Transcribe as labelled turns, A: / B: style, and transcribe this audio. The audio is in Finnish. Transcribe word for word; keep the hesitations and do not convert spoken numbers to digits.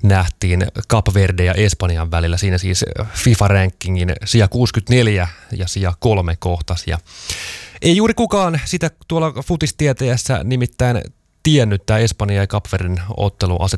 A: nähtiin Kap Verde ja Espanjan välillä. Siinä siis FIFA-rankingin sija kuusikymmentäneljä ja sija kolme kohtas. Ja ei juuri kukaan sitä tuolla futistieteessä nimittäin tiennyt, tämä Espanja ja Kap Verden ottelu